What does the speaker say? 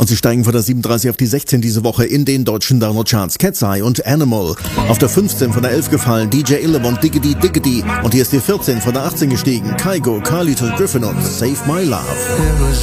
Und sie steigen von der 37 auf die 16 diese Woche in den deutschen Download-Charts. Cat's Eye und Animal. Auf der 15 von der 11 gefallen DJ Illum und Diggity Diggity. Und hier ist die 14 von der 18 gestiegen. Kygo, Carlito Griffin und Save My Love.